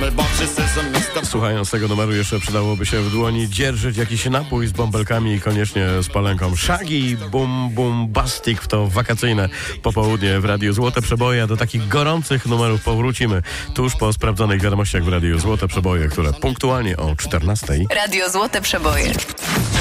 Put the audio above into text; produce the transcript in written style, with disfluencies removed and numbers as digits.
Słuchając tego numeru jeszcze przydałoby się w dłoni dzierżyć jakiś napój z bąbelkami i koniecznie z palenką. Shaggy Boom Boom Bastic to wakacyjne popołudnie w Radiu Złote Przeboje. Do takich gorących numerów powrócimy tuż po sprawdzonych wiadomościach w Radiu Złote Przeboje, które punktualnie o 14:00. Radio Złote Przeboje.